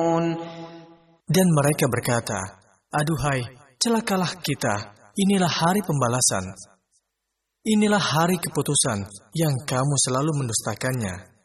Dan mereka berkata, "Aduhai, celakalah kita, inilah hari pembalasan. Inilah hari keputusan yang kamu selalu mendustakannya."